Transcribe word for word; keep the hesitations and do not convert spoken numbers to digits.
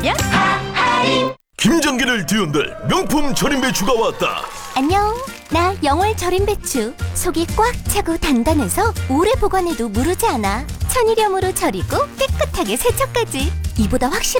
하면 김장기를 뒤흔들 명품 절임 배추가 왔다. 안녕. 나 영월 절임 배추. 속이 꽉 차고 단단해서 오래 보관해도 무르지 않아. 천일염으로 절이고 깨끗하게 세척까지. 이보다 확실한